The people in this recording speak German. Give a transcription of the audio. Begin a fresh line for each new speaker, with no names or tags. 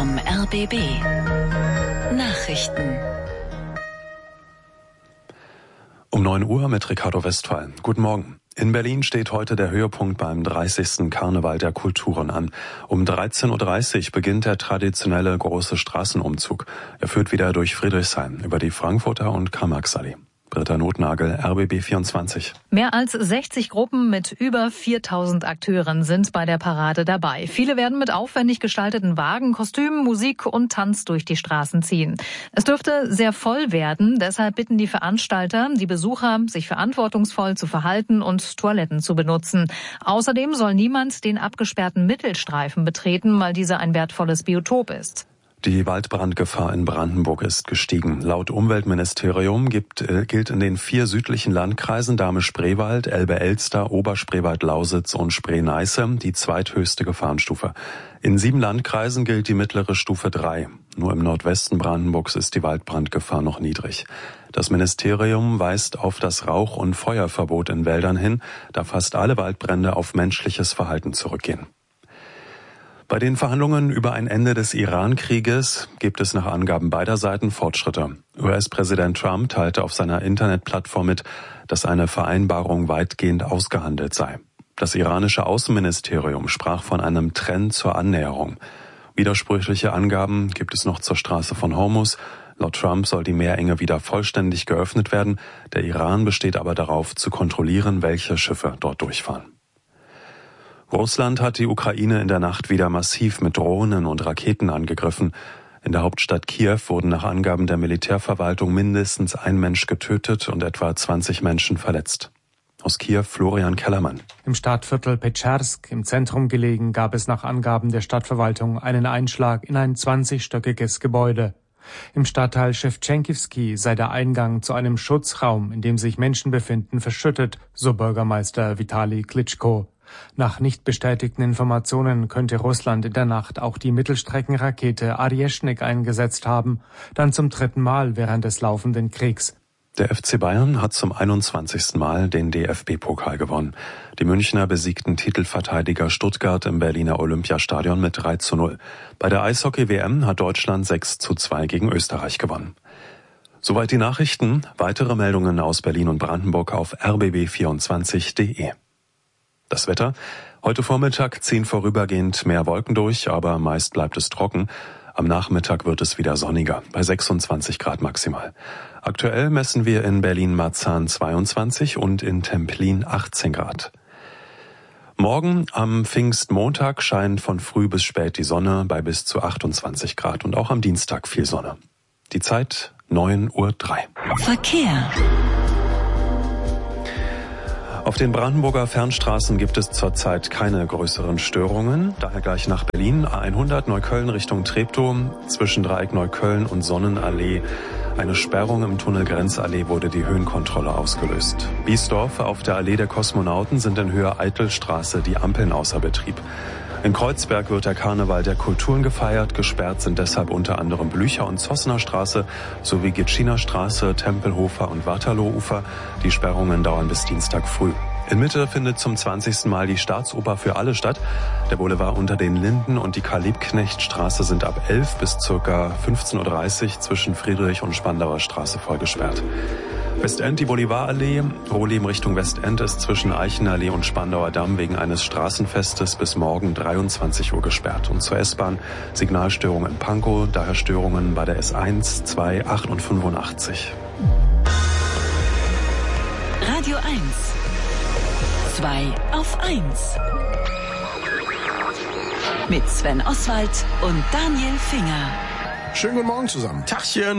vom RBB. Nachrichten.
Um 9 Uhr mit Ricardo Westphal. Guten Morgen. In Berlin steht heute der Höhepunkt beim 30. Karneval der Kulturen an. Um 13.30 Uhr beginnt der traditionelle große Straßenumzug. Er führt wieder durch Friedrichshain über die Frankfurter und Karl-Marx-Allee. Britta Nothnagel, RBB 24.
Mehr als 60 Gruppen mit über 4.000 Akteuren sind bei der Parade dabei. Viele werden mit aufwendig gestalteten Wagen, Kostümen, Musik und Tanz durch die Straßen ziehen. Es dürfte sehr voll werden, deshalb bitten die Veranstalter die Besucher, sich verantwortungsvoll zu verhalten und Toiletten zu benutzen. Außerdem soll niemand den abgesperrten Mittelstreifen betreten, weil dieser ein wertvolles Biotop ist.
Die Waldbrandgefahr in Brandenburg ist gestiegen. Laut Umweltministerium gilt in den 4 südlichen Landkreisen Dahme-Spreewald, Elbe-Elster, Oberspreewald-Lausitz und Spree-Neiße die zweithöchste Gefahrenstufe. In 7 Landkreisen gilt die mittlere Stufe 3. Nur im Nordwesten Brandenburgs ist die Waldbrandgefahr noch niedrig. Das Ministerium weist auf das Rauch- und Feuerverbot in Wäldern hin, da fast alle Waldbrände auf menschliches Verhalten zurückgehen. Bei den Verhandlungen über ein Ende des Iran-Krieges gibt es nach Angaben beider Seiten Fortschritte. US-Präsident Trump teilte auf seiner Internetplattform mit, dass eine Vereinbarung weitgehend ausgehandelt sei. Das iranische Außenministerium sprach von einem Trend zur Annäherung. Widersprüchliche Angaben gibt es noch zur Straße von Hormuz. Laut Trump soll die Meerenge wieder vollständig geöffnet werden. Der Iran besteht aber darauf, zu kontrollieren, welche Schiffe dort durchfahren. Russland hat die Ukraine in der Nacht wieder massiv mit Drohnen und Raketen angegriffen. In der Hauptstadt Kiew wurden nach Angaben der Militärverwaltung mindestens ein Mensch getötet und etwa 20 Menschen verletzt. Aus Kiew Florian Kellermann.
Im Stadtviertel Petschersk, im Zentrum gelegen, gab es nach Angaben der Stadtverwaltung einen Einschlag in ein 20-stöckiges Gebäude. Im Stadtteil Schewtschenkivsky sei der Eingang zu einem Schutzraum, in dem sich Menschen befinden, verschüttet, so Bürgermeister Vitali Klitschko. Nach nicht bestätigten Informationen könnte Russland in der Nacht auch die Mittelstreckenrakete Arjeschnik eingesetzt haben, dann zum 3. Mal während des laufenden Kriegs.
Der FC Bayern hat zum 21. Mal den DFB-Pokal gewonnen. Die Münchner besiegten Titelverteidiger Stuttgart im Berliner Olympiastadion mit 3:0. Bei der Eishockey-WM hat Deutschland 6:2 gegen Österreich gewonnen. Soweit die Nachrichten. Weitere Meldungen aus Berlin und Brandenburg auf rbb24.de. Das Wetter. Heute Vormittag ziehen vorübergehend mehr Wolken durch, aber meist bleibt es trocken. Am Nachmittag wird es wieder sonniger, bei 26 Grad maximal. Aktuell messen wir in Berlin-Marzahn 22 und in Templin 18 Grad. Morgen am Pfingstmontag scheint von früh bis spät die Sonne bei bis zu 28 Grad und auch am Dienstag viel Sonne. Die Zeit 9:03 Uhr.
Verkehr.
Auf den Brandenburger Fernstraßen gibt es zurzeit keine größeren Störungen. Daher gleich nach Berlin, A100 Neukölln Richtung Treptow, zwischen Dreieck Neukölln und Sonnenallee. Eine Sperrung im Tunnel Grenzallee wurde die Höhenkontrolle ausgelöst. Biesdorf auf der Allee der Kosmonauten sind in Höhe Eitelstraße die Ampeln außer Betrieb. In Kreuzberg wird der Karneval der Kulturen gefeiert. Gesperrt sind deshalb unter anderem Blücher- und Zossner Straße sowie Gitschiner Straße, Tempelhofer und Waterloo-Ufer. Die Sperrungen dauern bis Dienstag früh. In Mitte findet zum 20. Mal die Staatsoper für alle statt. Der Boulevard unter den Linden und die Karl-Liebknecht-Straße sind ab 11 bis ca. 15:30 Uhr zwischen Friedrich- und Spandauer Straße voll gesperrt. Westend, die Bolivarallee. Rohleben Richtung Westend ist zwischen Eichenallee und Spandauer Damm wegen eines Straßenfestes bis morgen 23 Uhr gesperrt. Und zur S-Bahn Signalstörung in Pankow, daher Störungen bei der S1, 2, 8 und 85.
Radio 1. 2 auf 1. Mit Sven Oswald und Daniel Finger.
Schönen guten Morgen zusammen. Tachchen.